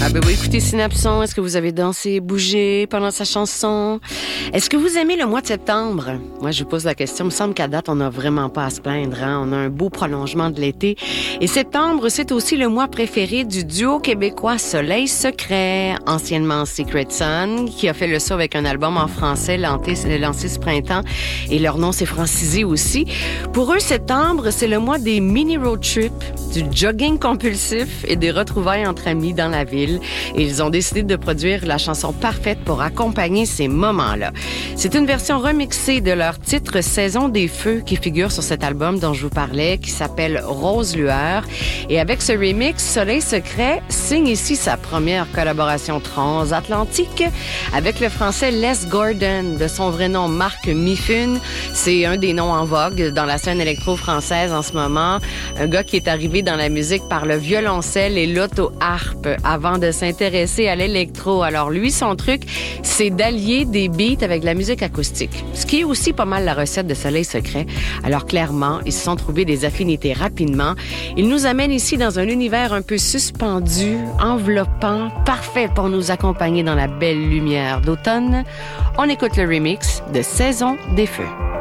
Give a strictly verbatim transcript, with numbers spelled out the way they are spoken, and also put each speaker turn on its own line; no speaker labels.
Avez-vous écouté Synapson? Est-ce que vous avez dansé, bougé pendant sa chanson? Est-ce que vous aimez le mois de septembre? Moi, je vous pose la question. Il me semble qu'à date, on n'a vraiment pas à se plaindre. Hein? On a un beau prolongement de l'été. Et septembre, c'est aussi le mois préféré du duo québécois Soleil Secret, anciennement Secret Sun, qui a fait le saut avec un album en français lancé, lancé ce printemps. Et leur nom s'est francisé aussi. Pour eux, septembre, c'est le mois des mini-road trips, du jogging compulsif et des retrouvailles entre amis dans la ville. Et ils ont décidé de produire la chanson parfaite pour accompagner ces moments-là. C'est une version remixée de leur titre Saison des Feux qui figure sur cet album dont je vous parlais, qui s'appelle Rose Lueur. Et avec ce remix, Soleil Secret signe ici sa première collaboration transatlantique avec le français Les Gordon, de son vrai nom Marc Mifune. C'est un des noms en vogue dans la scène électro-française en ce moment. Un gars qui est arrivé dans la musique par le violoncelle et l'auto-harpe avant de s'intéresser à l'électro. Alors lui, son truc, c'est d'allier des beats avec de la musique acoustique, ce qui est aussi pas mal la recette de Soleil Secret. Alors clairement, ils se sont trouvés des affinités rapidement. Ils nous amènent ici dans un univers un peu suspendu, enveloppant, parfait pour nous accompagner dans la belle lumière d'automne. On écoute le remix de Saison des Feux.